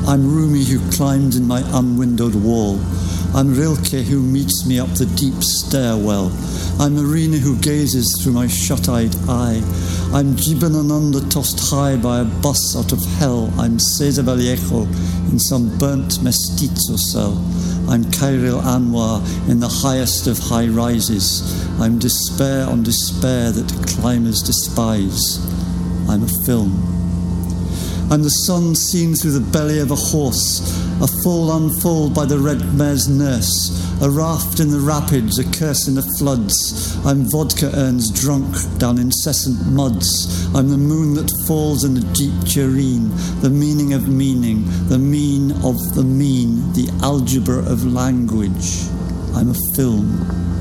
I'm Rumi who climbed in my unwindowed wall. I'm Rilke who meets me up the deep stairwell. I'm Marina who gazes through my shut-eyed eye. I'm Jibanananda tossed high by a bus out of hell. I'm Cesar Vallejo in some burnt mestizo cell. I'm Khairil Anwar in the highest of high rises. I'm despair on despair that climbers despise. I'm a film. I'm the sun seen through the belly of a horse, a foal unfold by the red mare's nurse, a raft in the rapids, a curse in the floods. I'm vodka urns drunk down incessant muds. I'm the moon that falls in the deep tureen, the meaning of meaning, the mean of the mean, the algebra of language. I'm a film.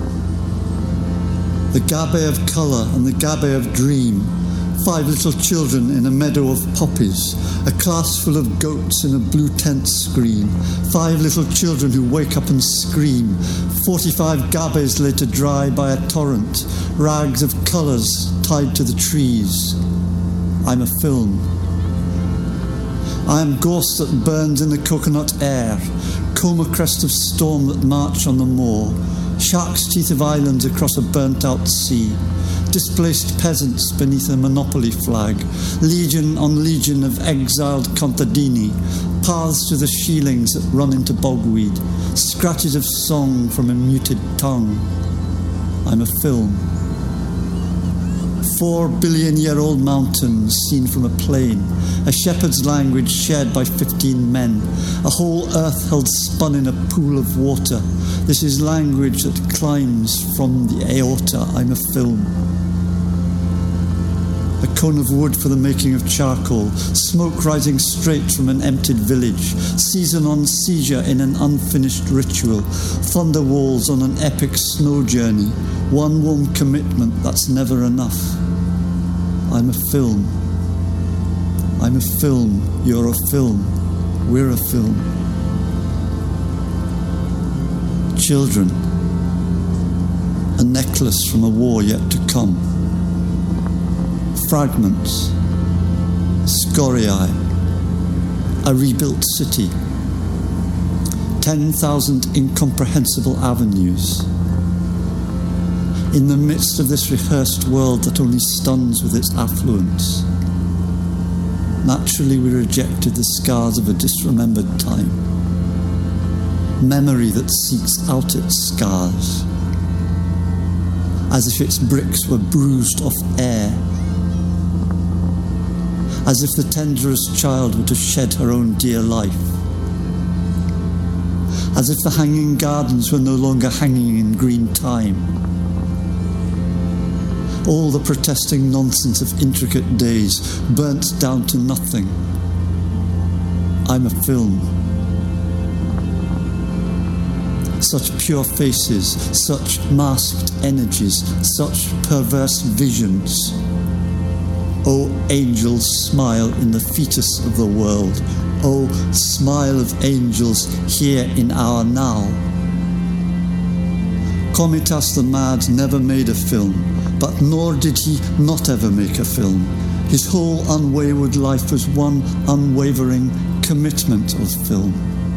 The gabe of colour and the gabe of dream. 5 little children in a meadow of poppies, a class full of goats in a blue tent screen, 5 little children who wake up and scream, 45 gabes laid to dry by a torrent, rags of colours tied to the trees. I'm a film. I am ghost that burns in the coconut air, coma crest of storm that march on the moor, shark's teeth of islands across a burnt-out sea, displaced peasants beneath a monopoly flag, legion on legion of exiled contadini, paths to the sheelings that run into bogweed, scratches of song from a muted tongue. I'm a film. 4-billion-year-old mountains seen from a plain, a shepherd's language shared by 15 men, a whole earth held spun in a pool of water. This is language that climbs from the aorta. I'm a film. A cone of wood for the making of charcoal, smoke rising straight from an emptied village, season on seizure in an unfinished ritual, thunder walls on an epic snow journey, one warm commitment that's never enough. I'm a film. I'm a film. You're a film. We're a film. Children. A necklace from a war yet to come. Fragments. Scoriae. A rebuilt city. 10,000 incomprehensible avenues. In the midst of this rehearsed world that only stuns with its affluence. Naturally we rejected the scars of a disremembered time. Memory that seeks out its scars. As if its bricks were bruised off air. As if the tenderest child were to shed her own dear life. As if the hanging gardens were no longer hanging in green time. All the protesting nonsense of intricate days burnt down to nothing. I'm a film. Such pure faces, such masked energies, such perverse visions. O angels, smile in the fetus of the world. O smile of angels here in our now. Komitas the Mad never made a film, but nor did he not ever make a film. His whole unwayward life was one unwavering commitment of film.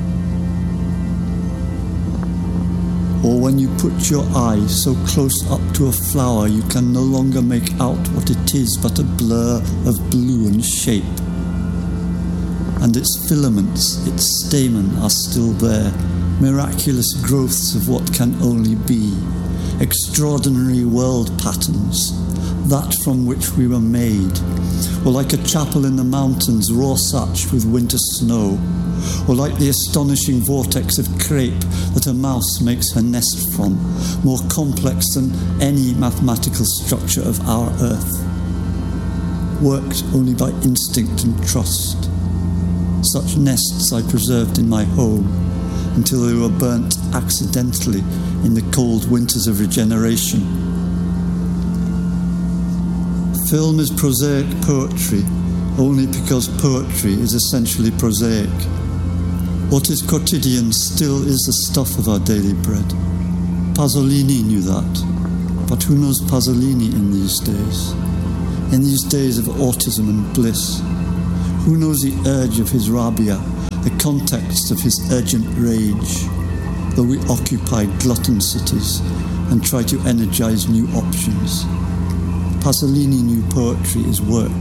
Or when you put your eye so close up to a flower you can no longer make out what it is but a blur of blue and shape. And its filaments, its stamen are still there, miraculous growths of what can only be, extraordinary world patterns, that from which we were made, or like a chapel in the mountains raw such with winter snow, or like the astonishing vortex of crepe that a mouse makes her nest from, more complex than any mathematical structure of our earth, worked only by instinct and trust. Such nests I preserved in my home until they were burnt accidentally in the cold winters of regeneration. Film is prosaic poetry only because poetry is essentially prosaic. What is quotidian still is the stuff of our daily bread. Pasolini knew that, but who knows Pasolini in these days? In these days of autism and bliss, who knows the urge of his rabbia, the context of his urgent rage, though we occupy glutton cities and try to energize new options. Pasolini knew poetry is work.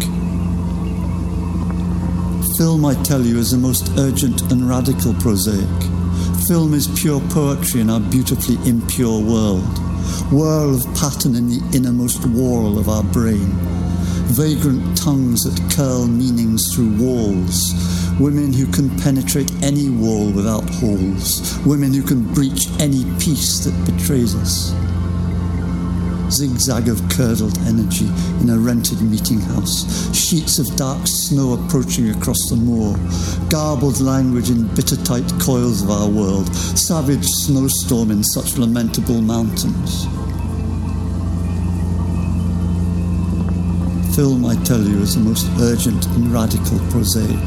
Film, I tell you, is the most urgent and radical prosaic. Film is pure poetry in our beautifully impure world. Whirl of pattern in the innermost wall of our brain. Vagrant tongues that curl meanings through walls. Women who can penetrate any wall without holes. Women who can breach any peace that betrays us. Zigzag of curdled energy in a rented meeting house. Sheets of dark snow approaching across the moor. Garbled language in bitter tight coils of our world. Savage snowstorm in such lamentable mountains. Film, I tell you, is the most urgent and radical prosaic.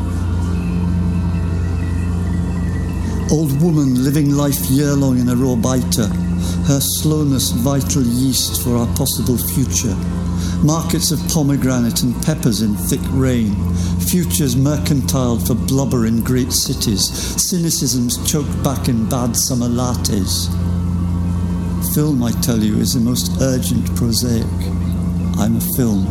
Old woman living life year-long in a robaita, her slowness vital yeast for our possible future. Markets of pomegranate and peppers in thick rain, futures mercantiled for blubber in great cities, cynicisms choked back in bad summer lattes. Film, I tell you, is the most urgent prosaic. I'm a film.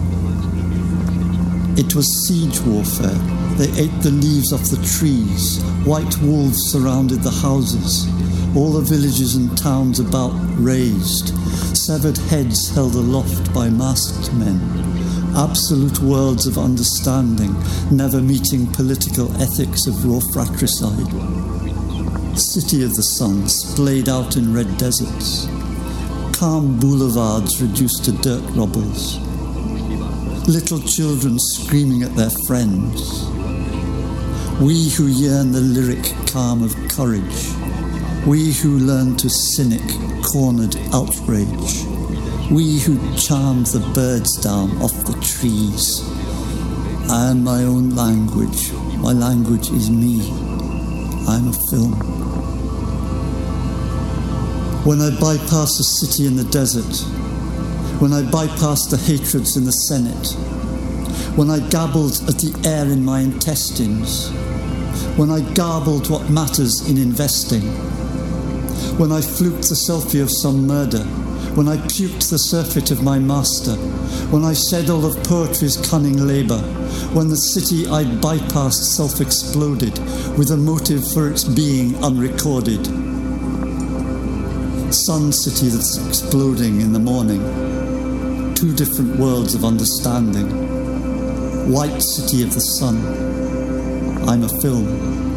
It was siege warfare. They ate the leaves off the trees. White wolves surrounded the houses. All the villages and towns about razed. Severed heads held aloft by masked men. Absolute worlds of understanding, never meeting political ethics of raw fratricide. City of the sun, splayed out in red deserts. Calm boulevards reduced to dirt rubbles. Little children screaming at their friends. We who yearn the lyric calm of courage. We who learn to cynic, cornered outrage. We who charmed the birds down off the trees. I am my own language. My language is me. I'm a film. When I bypass the city in the desert, when I bypassed the hatreds in the Senate, when I gabbled at the air in my intestines, when I garbled what matters in investing, when I fluked the selfie of some murder, when I puked the surfeit of my master, when I said all of poetry's cunning labour, when the city I'd bypassed self-exploded with a motive for its being unrecorded. Sun city that's exploding in the morning. Two different worlds of understanding. White city of the sun. I'm a film.